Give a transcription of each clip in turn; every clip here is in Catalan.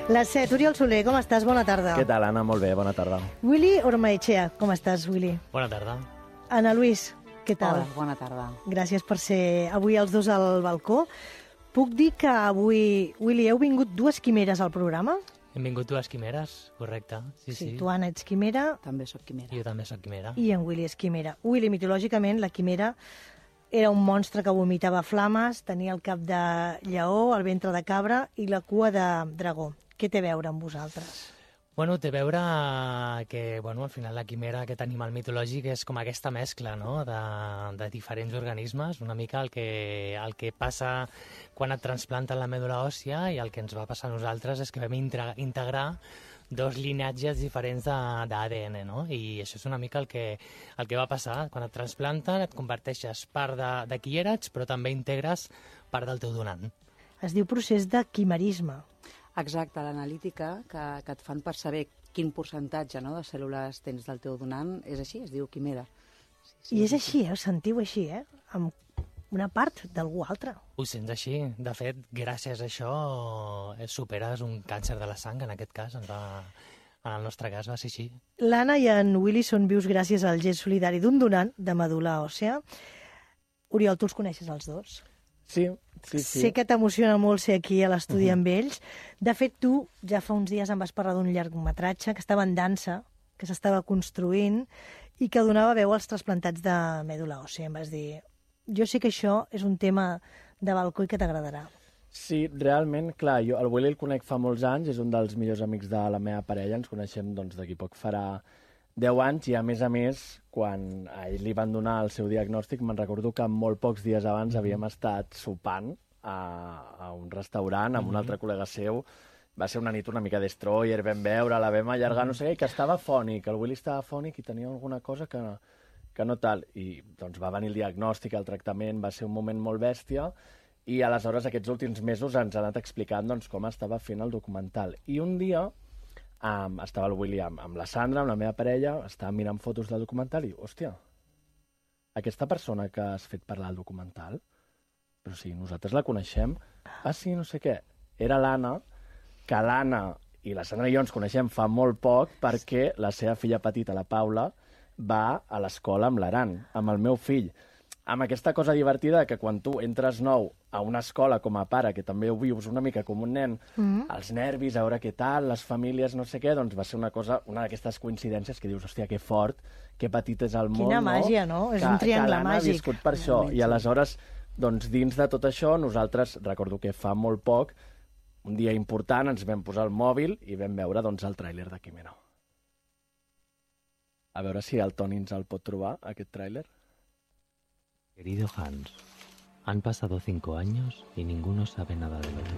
La Set, Oriol Soler, com estàs? Bona tarda. Què tal, Anna? Molt bé, bona tarda. Willy Ormaechea, com estàs, Willy? Bona tarda. Ana Luis, què tal? Hola, bona tarda. Gràcies per ser avui els dos al balcó. Puc dir que avui, Willy, heu vingut dues quimeres al programa? Hem vingut dues quimeres, correcte. Sí. Tu, Anna, ets quimera. També sóc quimera. Jo també sóc quimera. I en Willy és quimera. Willy, mitològicament, la quimera era un monstre que vomitava flames, tenia el cap de lleó, el ventre de cabra i la cua de dragó. Què té a veure amb vosaltres? Bueno, té a veure que, al final la quimera, aquest animal mitològic, és com aquesta mescla, no?, de diferents organismes, una mica el que passa quan et transplanten la medul·la òssia, i el que ens va passar a nosaltres és que vam integrar dos llinatges diferents d'ADN, no? I això és una mica el que va passar. Quan et transplanten et converteixes part de qui eres, però també integres part del teu donant. Es diu procés de quimerisme. Exacte, l'analítica que et fan per saber quin percentatge, no, de cèl·lules tens del teu donant és així, es diu quimera. Sí, I és així, ho sentiu així, amb una part d'algú altre. Ho sents així. De fet, gràcies a això superes un càncer de la sang, en aquest cas. En el nostre cas va ser així. L'Anna i en Willy són vius gràcies al gest solidari d'un donant de medul·la òssia. Oriol, tu els coneixes els dos? Sí. Sé que t'emociona molt ser aquí a l'estudi amb ells. De fet, tu ja fa uns dies em vas parlar d'un llargmetratge que estava en dansa, que s'estava construint i que donava veu als trasplantats de medul·la òssia. Em vas dir, jo sé que això és un tema de balcó i que t'agradarà. Sí, realment, clar, jo el Willy el conec fa molts anys, és un dels millors amics de la meva parella, ens coneixem d'aquí poc farà 10 anys, i a més, quan a ell li van donar el seu diagnòstic, me'n recordo que molt pocs dies abans havíem estat sopant a un restaurant amb un altre col·lega seu. Va ser una nit una mica destroyer, vam veure, la vam allargar, no sé què, i que estava fònic, el Willy estava fònic i tenia alguna cosa que no tal. I doncs va venir el diagnòstic, el tractament, va ser un moment molt bèstia, i aleshores aquests últims mesos ens ha anat explicant com estava fent el documental. I un dia estava el Willy amb la Sandra, amb la meva parella, estava mirant fotos del documental i, hòstia, aquesta persona que has fet parlar al documental, però sí, nosaltres la coneixem. Ah, sí, no sé què. Era l'Anna, que l'Anna i la Sandra i jo ens coneixem fa molt poc perquè la seva filla petita, la Paula, va a l'escola amb l'Aran, amb el meu fill. Amb aquesta cosa divertida que quan tu entres nou a una escola com a pare, que també ho vius una mica com un nen, els nervis, a veure què tal, les famílies, no sé què, doncs va ser una d'aquestes coincidències que dius, hòstia, que fort, que petit és el món, Quina màgia, no? És un triangle màgic. Que l'Anna ha viscut per això. I aleshores, doncs, dins de tot això, nosaltres, recordo que fa molt poc, un dia important, ens vam posar el mòbil i vam veure, doncs, el tràiler de Quimera. A veure si el Toni ens el pot trobar, aquest tràiler. Querido Hans, han pasado 5 años y ninguno sabe nada del otro.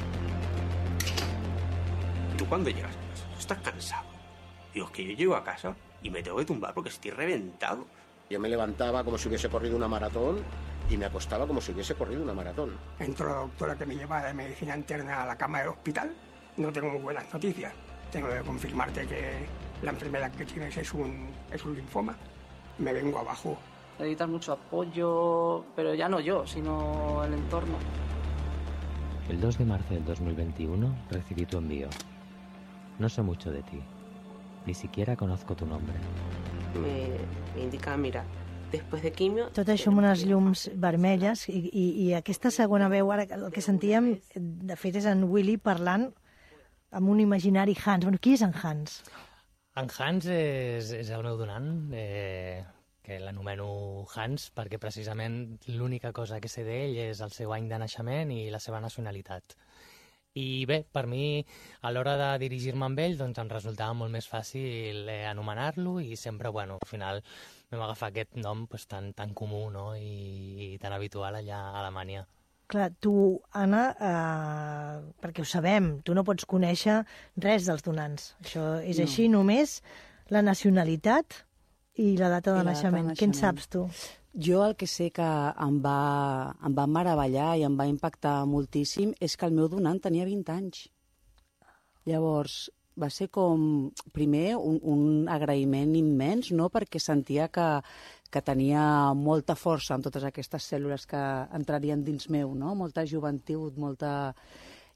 ¿Tú cuando llegas a casa? ¿Estás cansado? Digo, es que yo llego a casa y me tengo que tumbar porque estoy reventado. Yo me levantaba como si hubiese corrido una maratón y me acostaba como si hubiese corrido una maratón. Entró la doctora que me lleva de medicina interna a la cama del hospital. No tengo muy buenas noticias. Tengo que confirmarte que la enfermedad que tienes es un linfoma. Me vengo abajo. Necesitas mucho apoyo, pero ya no yo, sino el entorno. El 2 de marzo del 2021 recibí tu envío. No sé mucho de ti. Ni siquiera conozco tu nombre. Me indica, mira, després de quimio... Tot això amb unes llums vermelles i aquesta segona veu, ara el que sentíem, de fet, és en Willy parlant amb un imaginari Hans. Bueno, qui és en Hans? En Hans és el meu donant, que l'anomeno Hans perquè precisament l'única cosa que sé d'ell és el seu any de naixement i la seva nacionalitat. I bé, per mi, a l'hora de dirigir-me amb ell, doncs em resultava molt més fàcil anomenar-lo i sempre, al final vam agafar aquest nom tan comú, no?, i tan habitual allà a Alemanya. Clar, tu, Anna, perquè ho sabem, tu no pots conèixer res dels donants. Això és així, només la nacionalitat i la data de naixement. Què en saps tu? Jo el que sé que em va meravellar i em va impactar moltíssim és que el meu donant tenia 20 anys. Llavors, va ser com, primer, un agraïment immens, no?, perquè sentia que tenia molta força en totes aquestes cèl·lules que entrarien dins meu, no?, molta joventut, molta...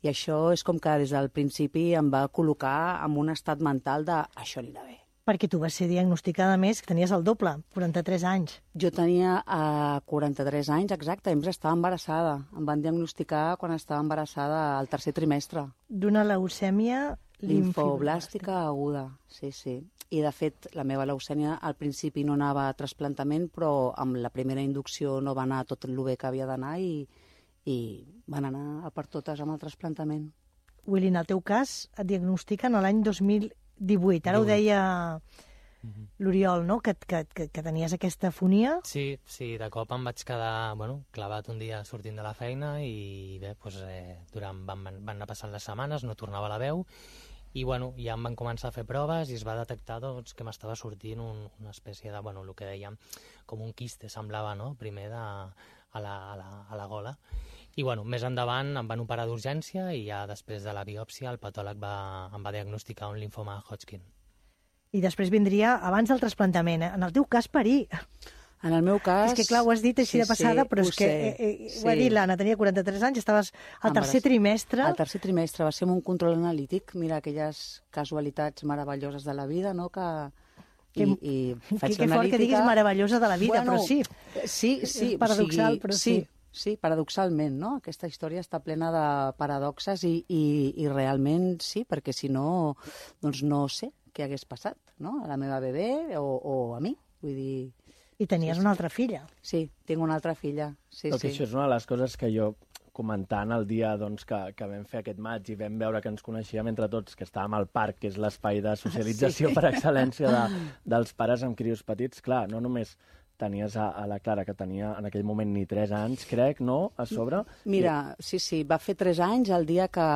I això és com que des del principi em va col·locar en un estat mental de això anirà bé. Perquè tu vas ser diagnosticada més, que tenies el doble, 43 anys. Jo tenia 43 anys, exacte, i estava embarassada. Em van diagnosticar quan estava embarassada al tercer trimestre. D'una leucèmia limfoblàstica aguda, sí, sí. I, de fet, la meva leucèmia al principi no anava a trasplantament, però amb la primera inducció no va anar tot el bé que havia d'anar i van anar a per totes amb el trasplantament. Willy, en el teu cas et diagnostiquen l'any 2018. Ara ho deia l'Oriol, no?, que tenies aquesta afonia. Sí, de cop em vaig quedar clavat un dia sortint de la feina i bé, van anar passant les setmanes, no tornava la veu i ja em van començar a fer proves i es va detectar que m'estava sortint una espècie de, el que dèiem, com un quiste, semblava, no?, primer a la gola. I més endavant em van operar d'urgència i ja després de la biòpsia el patòleg em va diagnosticar un limfoma Hodgkin. I després vindria, abans del trasplantament, en el teu cas, parir. En el meu cas... És que, clar, ho has dit així de passada, però és que ho ha dit l'Anna, tenia 43 anys, estaves al tercer trimestre. Al tercer trimestre, va ser un control analític, mira aquelles casualitats meravelloses de la vida, no?, que... I faig que fort que diguis meravellosa de la vida, però sí. Sí, paradoxal, però sí. Sí, paradoxalment, no? Aquesta història està plena de paradoxes i realment sí, perquè si no, doncs no sé què hagués passat, no?, a la meva bebè o a mi, vull dir... I tenies una altra filla. Sí, tinc una altra filla, sí. Això és una de les coses que jo, comentant el dia que vam fer aquest maig i vam veure que ens coneixíem entre tots, que estàvem al parc, que és l'espai de socialització per excel·lència dels pares amb crios petits, clar, no només tenies a la Clara, que tenia en aquell moment ni 3 anys, crec, no?, a sobre. Mira, sí, va fer 3 anys el dia que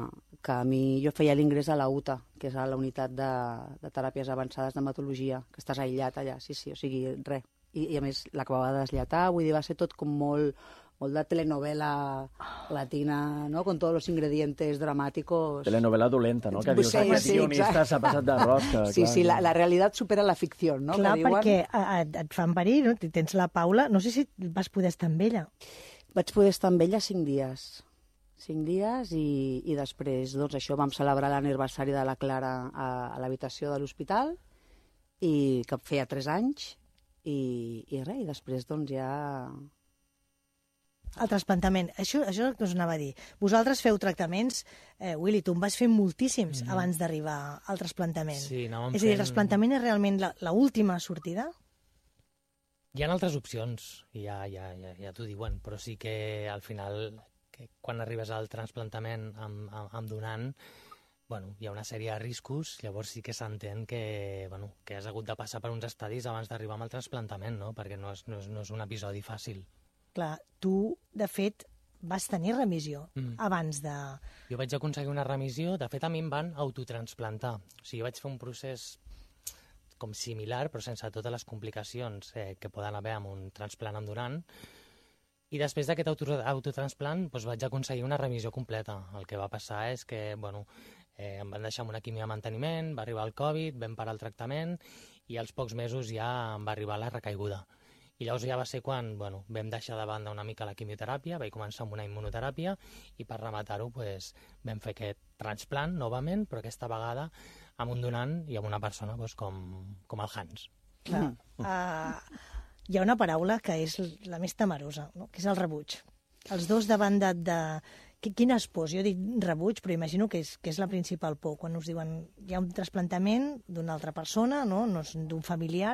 jo feia l'ingrés a la UTA, que és a la unitat de teràpies avançades d'hematologia, que estàs aïllat allà, sí, o sigui, res. I a més l'acabava de deslletar, vull dir, va ser tot com molt de telenovela latina, ¿no?, con todos los ingredientes dramáticos. Telenovela dolenta, no?, que dius, aquest guionista s'ha passat de rosca. Sí, la realitat supera la ficció, no?, clar, que diuen. Perquè et fan parir, no?, tens la Paula, no sé si vas poder estar amb ella. Vaig poder estar amb ella 5 dies. 5 dies i després, doncs això, vam celebrar l'aniversari de la Clara a l'habitació de l'hospital, i que feia 3 anys, i res, i després doncs ja... El trasplantament, això és el que us anava a dir. Vosaltres feu tractaments, Willy, tu en vas fer moltíssims abans d'arribar al trasplantament. Sí, anàvem és a dir, el trasplantament és realment l'última sortida? Hi ha altres opcions, ja t'ho diuen, però sí que al final, quan arribes al trasplantament amb donant, hi ha una sèrie de riscos, llavors sí que s'entén que has hagut de passar per uns estadis abans d'arribar al trasplantament, no?, perquè no és un episodi fàcil. Clar, tu, de fet, vas tenir remissió abans de... Jo vaig aconseguir una remissió, de fet a mi em van autotransplantar. O sigui, jo vaig fer un procés com similar, però sense totes les complicacions que poden haver amb un transplant amb donant. I després d'aquest autotransplant vaig aconseguir una remissió completa. El que va passar és que em van deixar amb una quimio de manteniment, va arribar el Covid, vam parar el tractament i als pocs mesos ja em va arribar la recaiguda. I llavors ja va ser quan vam deixar de banda una mica la quimioteràpia, vaig començar amb una immunoteràpia i per rematar-ho vam fer aquest transplant novament, però aquesta vegada amb un donant i amb una persona com el Hans. Clar. Hi ha una paraula que és la més temerosa, no?, que és el rebuig. Els dos davant de... Quina és por? Jo dic rebuig, però imagino que és la principal por. Quan us diuen hi ha un trasplantament d'una altra persona, no és d'un familiar...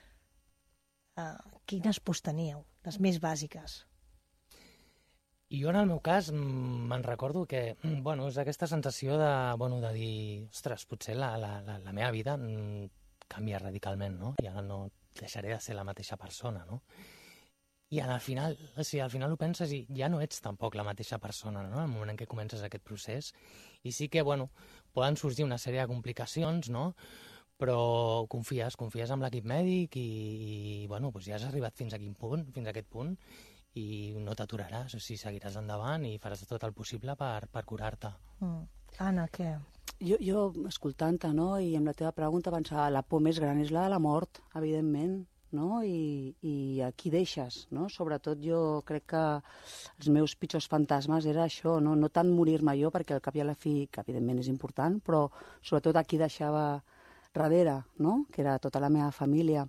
quines pors teníeu, les més bàsiques? I jo, en el meu cas, me'n recordo que és aquesta sensació de dir, ostres, potser la meva vida canvia radicalment, no? Ja no deixaré de ser la mateixa persona, no? I al final ho penses i ja no ets tampoc la mateixa persona, no?, en el moment en què comences aquest procés. I sí que, poden sorgir una sèrie de complicacions, no?, però confies en l'equip mèdic i ja has arribat fins a aquest punt, i no t'aturaràs, o sigui, seguiràs endavant i faràs tot el possible per curar-te. Anna, què? Jo escoltant-te, no?, i amb la teva pregunta pensava, la por més gran és la de la mort, evidentment, no? I aquí deixes, no? Sobretot jo crec que els meus pitjors fantasmes era això, no tant morir-me jo, perquè al cap i a la fi, que evidentment és important, però sobretot aquí deixava darrere, no? Que era tota la meva família.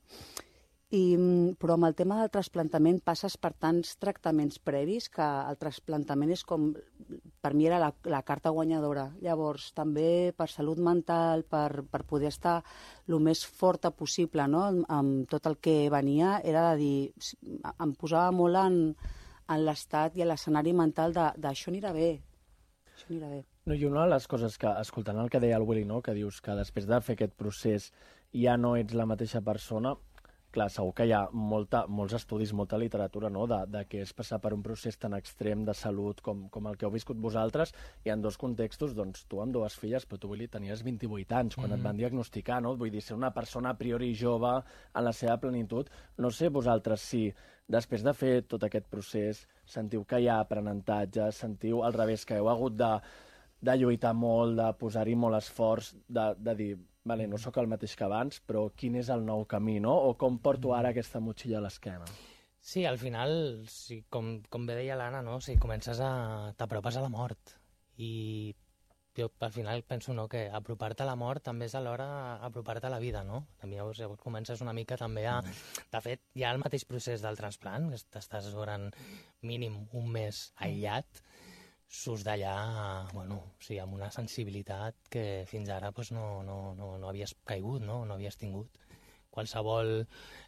Però amb el tema del trasplantament passes per tants tractaments previs que el trasplantament és com, per mi era la carta guanyadora. Llavors, també per salut mental, per poder estar el més forta possible, no? Amb tot el que venia, era de dir, em posava molt en l'estat i a l'escenari mental d'això anirà bé, això anirà bé. No, i una de les coses que, escoltant el que deia el Willy, no? Que dius que després de fer aquest procés ja no ets la mateixa persona, clar, segur que hi ha molts estudis, molta literatura, no? de què és passar per un procés tan extrem de salut com el que heu viscut vosaltres, i en dos contextos, doncs tu amb dues filles, però tu, Willy, tenies 28 anys quan et van diagnosticar, no? Vull dir, ser una persona a priori jove en la seva plenitud. No sé vosaltres si després de fer tot aquest procés sentiu que hi ha aprenentatge, sentiu al revés, que heu hagut de lluitar molt, de posar-hi molt esforç, de dir, vale, no sóc el mateix que abans, però quin és el nou camí, no? O com porto ara aquesta motxilla a l'esquena? Sí, al final, sí, com bé deia l'Anna, no? Si comences t'apropes a la mort. I jo al final penso, no, que apropar-te a la mort també és alhora apropar-te a la vida, no? També llavors comences una mica també a... De fet, hi ha el mateix procés del transplant, que estàs durant mínim un mes aïllat, surts d'allà, bueno, sí, amb una sensibilitat que fins ara pues, no havies caigut, no havies tingut. Qualsevol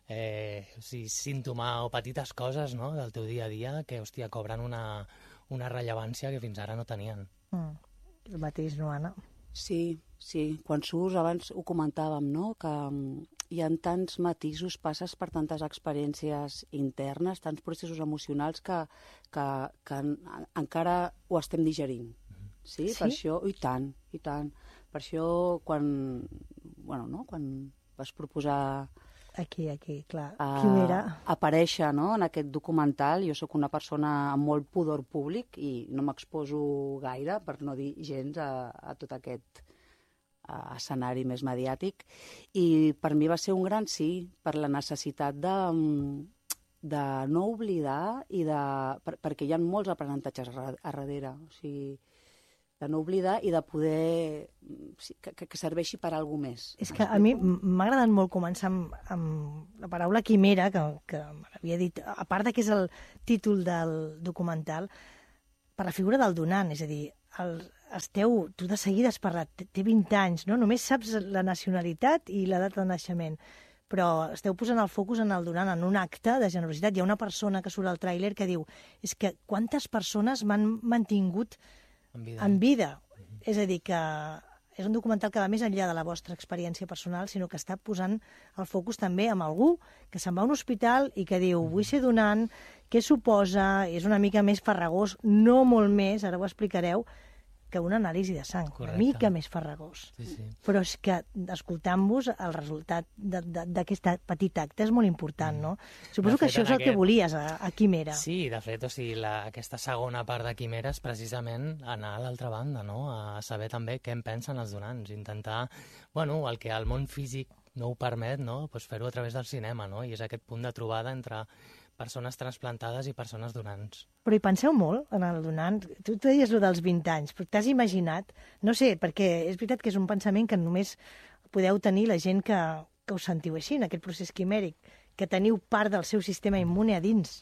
símptoma o petites coses, no?, del teu dia a dia que, hòstia, cobren una rellevància que fins ara no tenien. El mateix, no, Anna? Sí. Quan surts, abans ho comentàvem, no?, que hi ha tants matisos, passes per tantes experiències internes, tants processos emocionals que encara ho estem digerint. Sí? Per això, i tant. Per això, quan vas proposar aquí, clar, quimera, aparèixer, no?, en aquest documental, jo sóc una persona amb molt pudor públic i no m'exposo gaire, per no dir gens, a tot aquest escenari més mediàtic, i per mi va ser un gran sí, per la necessitat de no oblidar i perquè hi ha molts aprenentatges a darrere, o sigui, de no oblidar i de poder que serveixi per a alguna més. És que a mi m'ha agradat molt començar amb la paraula quimera, que m'havia dit, a part que és el títol del documental, per la figura del donant, és a dir, tu de seguida has parlat, té 20 anys, no? Només saps la nacionalitat i la data de naixement, però esteu posant el focus en el donant, en un acte de generositat. Hi ha una persona que surt al tràiler que diu, és que quantes persones m'han mantingut en vida. És a dir, que és un documental que va més enllà de la vostra experiència personal, sinó que està posant el focus també amb algú que se'n va a un hospital i que diu, vull ser donant, què suposa, és una mica més farragós, no molt més, ara ho explicareu, que una anàlisi de sang, una mica més farragós. Sí. Però és que, escoltant-vos, el resultat d'aquest petit acte és molt important, no? Suposo que això és el que volies a Quimera. Sí, de fet, o sigui, aquesta segona part de Quimera és precisament anar a l'altra banda, no? A saber també què en pensen els donants, intentar, bueno, el que el món físic no ho permet, no? Pues fer-ho a través del cinema, no? I és aquest punt de trobada entre persones trasplantades i persones donants. Però hi penseu molt en el donant? Tu deies allò dels 20 anys, però t'has imaginat? No sé, perquè és veritat que és un pensament que només podeu tenir la gent que us sentiu així, en aquest procés quimèric, que teniu part del seu sistema immune a dins.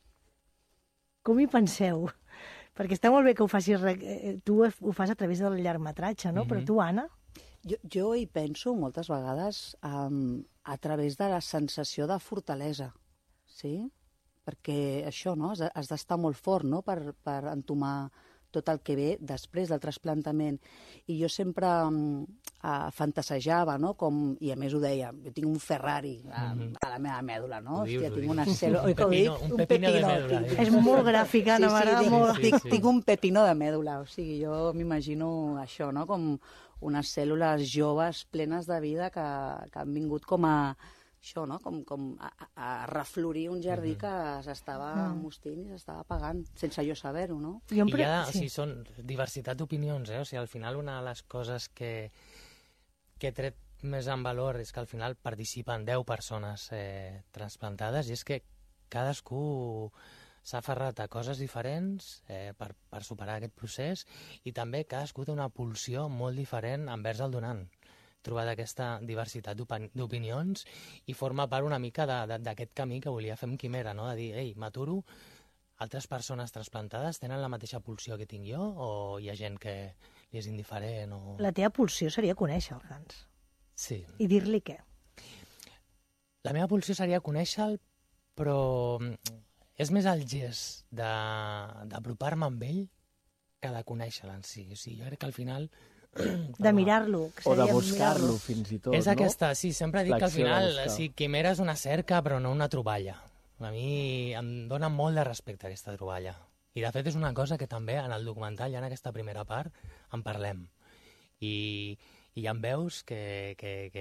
Com hi penseu? Perquè està molt bé que ho facis... Tu ho fas a través del llargmetratge, no? Però tu, Anna? Jo hi penso moltes vegades a través de la sensació de fortalesa, sí? Perquè això, no? Has d'estar molt fort, no?, per entomar tot el que ve després del trasplantament. I jo sempre fantasejava, no?, i a més ho deia, jo tinc un Ferrari a la meva mèdula, no? Hòstia, tinc una cèl·lula... Un pepino de mèdula. És molt gràfica, Anna, m'agrada molt. Tinc un pepino de mèdula, o sigui, jo m'imagino això, no?, com unes cèl·lules joves plenes de vida que han vingut com a... això, no?, com a reflorir un jardí que s'estava mostint i s'estava apagant, sense jo saber-ho, no? I ja, o sigui, són diversitat d'opinions, o sigui, al final una de les coses que he tret més en valor és que al final participen 10 persones transplantades, i és que cadascú s'ha aferrat a coses diferents per superar aquest procés, i també cadascú té una pulsió molt diferent envers el donant. Trobat aquesta diversitat d'opinions i forma part una mica d'aquest camí que volia fer amb Quimera, no? De dir, ei, m'aturo, altres persones trasplantades tenen la mateixa pulsió que tinc jo, o hi ha gent que li és indiferent? O... La teva pulsió seria conèixer el Hans. Sí. I dir-li què? La meva pulsió seria conèixer-lo, però és més el gest d'apropar-me amb ell que de conèixer-lo en si. O sigui, jo crec que al final... De mirar-lo. O de buscar-lo, fins i tot, és aquesta, sí, sempre dic que al final Quimera és una cerca però no una troballa. A mi em dona molt de respecte aquesta troballa. I de fet és una cosa que també en el documental, ja en aquesta primera part, en parlem. I hi ha veus que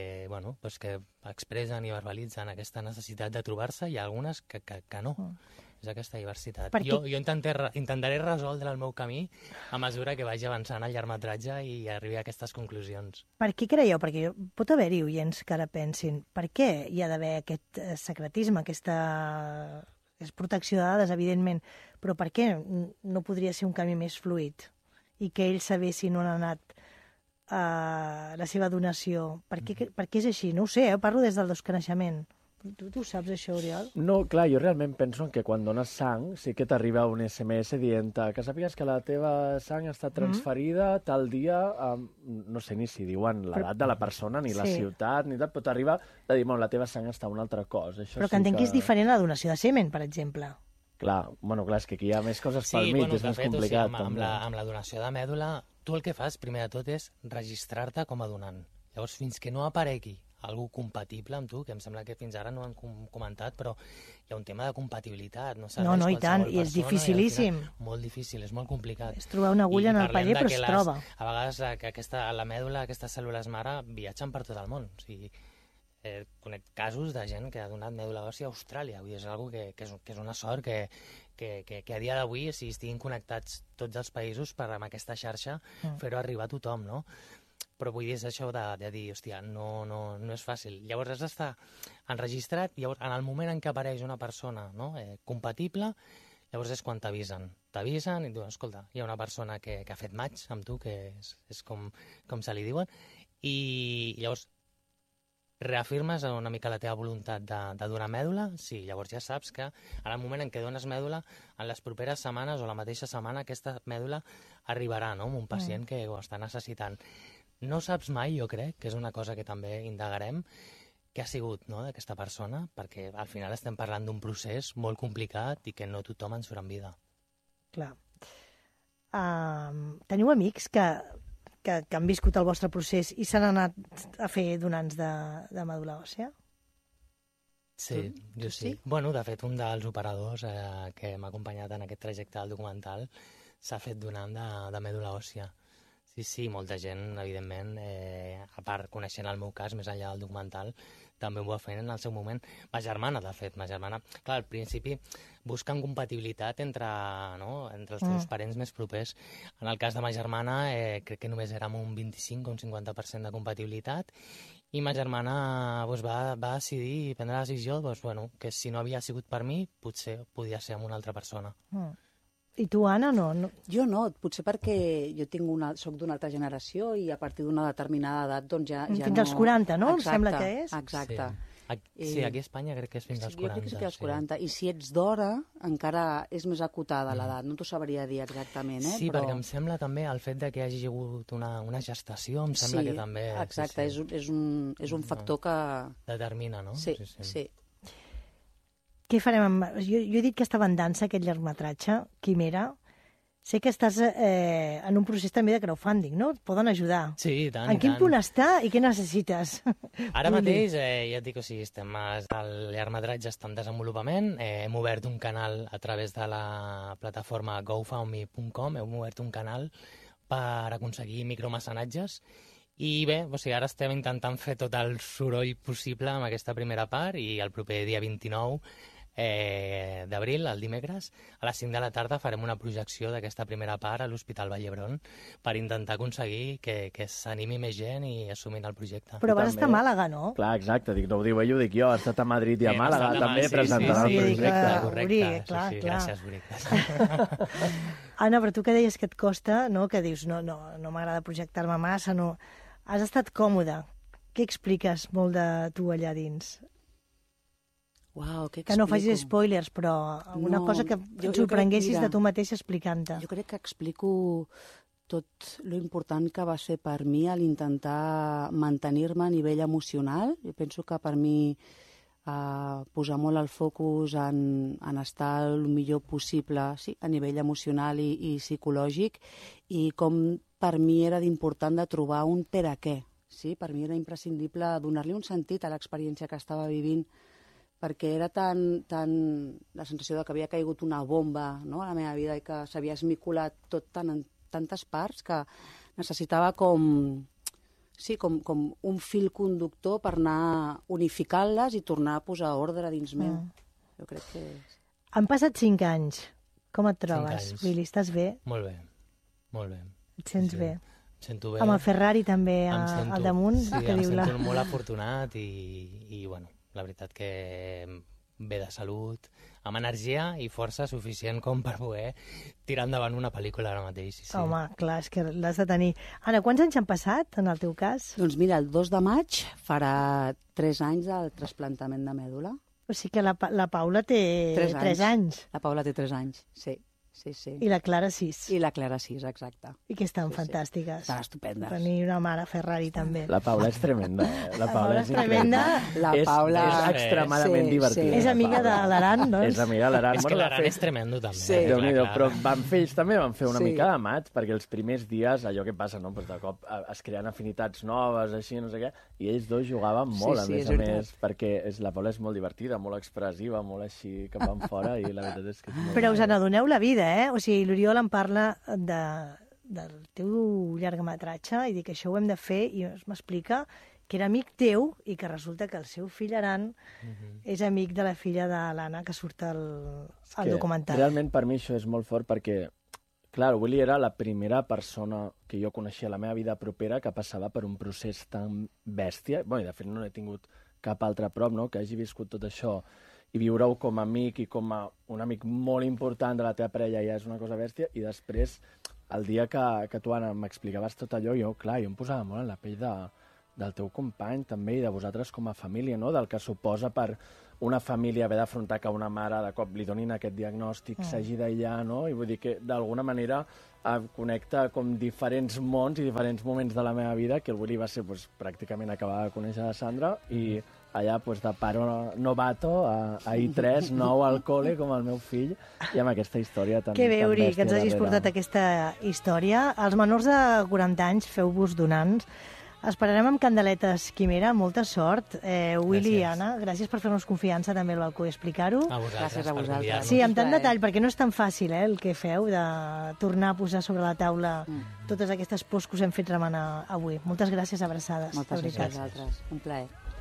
expressen i verbalitzen aquesta necessitat de trobar-se, i algunes que no. És aquesta diversitat. Jo intentaré resoldre el meu camí a mesura que vagi avançant el llargmetratge i arribi a aquestes conclusions. Per què creieu? Perquè pot haver-hi oients que ara pensin, per què hi ha d'haver aquest secretisme, aquesta protecció de dades, evidentment, però per què no podria ser un camí més fluid i que ells sabessin on ha anat la seva donació? Per què és així? No ho sé, parlo des del desconeixement. Tu saps això, Oriol? No, clar, jo realment penso que quan dones sang sí que t'arriba un SMS dient que sàpigues que la teva sang està transferida tal dia, no sé ni si diuen l'edat de la persona, ni la ciutat, ni tal, però t'arriba de dir, la teva sang està a un altre cos. Això però que entenc que és diferent a la donació de semen, per exemple. Clar, és que aquí hi ha més coses pel mig, és més complicat. Amb la donació de mèdula, tu el que fas, primer de tot, és registrar-te com a donant. Llavors, fins que no aparegui algú compatible amb tu, que em sembla que fins ara no han comentat, però hi ha un tema de compatibilitat. No, i tant, i és dificilíssim. Molt difícil, és molt complicat. És trobar una agulla en el paller, però es troba. A vegades la mèdula, aquestes cèl·lules mare, viatgen per tot el món. O sigui, conec casos de gent que ha donat mèdula òssia a Austràlia. Vull dir, és una que és una sort que a dia d'avui, si estiguin connectats tots els països per amb aquesta xarxa, fer-ho arribar a tothom, no? Però vull dir, és això de dir, hòstia, no és fàcil. Llavors has d'estar enregistrat, llavors en el moment en què apareix una persona compatible, llavors és quan t'avisen. T'avisen i diuen, escolta, hi ha una persona que ha fet match amb tu, que és com se li diuen, i llavors reafirmes una mica la teva voluntat de donar mèdula. Sí, llavors ja saps que en el moment en què dones mèdula, en les properes setmanes o la mateixa setmana, aquesta mèdula arribarà, no?, amb un pacient que ho està necessitant. No saps mai, jo crec, que és una cosa que també indagarem, què ha sigut, no?, d'aquesta persona, perquè al final estem parlant d'un procés molt complicat i que no tothom en surt en vida. Clar. Teniu amics que han viscut el vostre procés i s'han anat a fer donants de medul·la òssia? Sí, jo sí. Bueno, de fet, un dels operadors que m'ha acompanyat en aquest trajecte del documental s'ha fet donant de medul·la òssia. Sí, molta gent, evidentment, a part, coneixent el meu cas, més enllà del documental, també ho va fer en el seu moment. Ma germana, de fet, clar, al principi busquen compatibilitat entre els teus parents més propers. En el cas de ma germana, crec que només érem un 25 o un 50% de compatibilitat, i ma germana va decidir prendre la decisió que si no havia sigut per mi, potser podia ser amb una altra persona. I tu, Anna, no? Jo no, potser perquè jo soc d'una altra generació i a partir d'una determinada edat doncs ja no... Fins als 40, no? Em sembla que és. Exacte. Sí, aquí a Espanya crec que és fins als 40. Jo crec que és fins als 40. I si ets d'hora, encara és més acotada l'edat. No t'ho sabria dir exactament, Sí, perquè em sembla també el fet que hi hagi hagut una gestació, em sembla que també... Exacte, és un factor que... Determina, no? Sí. Què farem amb... Jo he dit que estava en dansa, aquest llargmetratge, Quimera. Sé que estàs en un procés també de crowdfunding, no? Et poden ajudar. Sí, i tant. En quin punt està i què necessites? Ara mateix, ja et dic, el llargmetratge està en desenvolupament. Hem obert un canal a través de la plataforma GoFundMe.com. Hem obert un canal per aconseguir micromecenatges. I bé, ara estem intentant fer tot el soroll possible amb aquesta primera part i el proper dia 29 d'abril, el dimecres, a les 5 de la tarda farem una projecció d'aquesta primera part a l'Hospital Vall d'Hebron per intentar aconseguir que s'animi més gent i assumin el projecte. Però vas estar a Màlaga, no? Clar, exacte, no ho diu ell, ho dic jo, he estat a Madrid i a Màlaga, també presentant el projecte. Correcte, clar. Gràcies, Buric. Anna, però tu que deies que et costa, no? Que dius, no m'agrada projectar-me massa, no. Has estat còmode. Què expliques molt de tu allà dins? Uau, què explico? Que no facis spoilers, però alguna cosa que et sorprenguessis de tu mateixa explicant-te. Jo crec que explico tot lo important que va ser per mi a l'intentar mantenir-me a nivell emocional. Jo penso que per mi posar molt el focus en estar el millor possible, sí, a nivell emocional i psicològic, i com per mi era d'important de trobar un per a què. Sí? Per mi era imprescindible donar-li un sentit a l'experiència que estava vivint, perquè era tan la sensació de que havia caigut una bomba, no?, a la meva vida i que s'havia esmicolat tot en tantes parts que necessitava com un fil conductor per anar unificant-les i tornar a posar ordre dins meu. Jo crec que... Han passat 5 anys. Com et trobes, Willy? Estàs bé? Molt bé, molt bé. Et sents bé? Em sento bé. Amb el Ferrari també al damunt? Sí, em sento molt afortunat i bueno, la veritat que bé de salut, amb energia i força suficient com per poder tirar endavant una pel·lícula ara mateix. Sí. Home, clar, és que l'has de tenir. Anna, quants anys han passat, en el teu cas? Doncs mira, el 2 de maig farà 3 anys del trasplantament de mèdula. O sigui que la Paula té 3 anys. La Paula té 3 anys, sí. I la Clara 6. I la Clara 6, exacte. I que estan fantàstiques. Estan estupendes. Tenir una mare Ferrari també. La Paula és tremenda, La Paula és tremenda. La Paula és extremadament divertida. És amiga de l'Aran, doncs? És amiga de l'Aran. És que l'Aran és tremendo, també. Sí, Déu-n'hi-do, però ells també van fer una mica de maig, perquè els primers dies, allò que passa, no? Pues de cop es creen afinitats noves, així, no sé què, i ells dos jugaven molt, a més, perquè la Paula és molt divertida, molt expressiva, molt així cap enfora, i la veritat és que és molt... Però us n'adoneu la vida, eh? O sigui, l'Oriol em parla del teu llargmetratge i dic que això ho hem de fer, i m'explica que era amic teu i que resulta que el seu fill Aran és amic de la filla de l'Anna que surt al documental. Realment per mi això és molt fort perquè, clar, Willy era la primera persona que jo coneixia a la meva vida propera que passava per un procés tan bèstia. Bé, de fet no n'he tingut cap altre prop, no?, que hagi viscut tot això, i viure-ho com a amic i com a un amic molt important de la teva parella ja és una cosa bèstia, i després, el dia que tu, Anna, m'explicaves tot allò, jo em posava molt en la pell del teu company també i de vosaltres com a família, no?, del que suposa per una família haver d'afrontar que una mare de cop li donin aquest diagnòstic, s'hagi d'aïllar, no?, i vull dir que d'alguna manera connecta com diferents mons i diferents moments de la meva vida, que el Willy va ser pràcticament acabar de conèixer la Sandra, i allà de paro novato a I3, nou al col·le, com el meu fill, i amb aquesta història tan bèstia. Que bé, Uri, que ens hagis darrere. portat aquesta història. Els menors de 40 anys, feu-vos donants. Esperarem amb candeletes Quimera, molta sort. Willy i Anna, gràcies per fer-nos confiança també al balcó i explicar-ho. A vosaltres, gràcies a vosaltres. Sí, amb tant detall, perquè no és tan fàcil el que feu, de tornar a posar sobre la taula totes aquestes pors que us hem fet remenar avui. Moltes gràcies, abraçades. Moltes gràcies a vosaltres. Un plaer.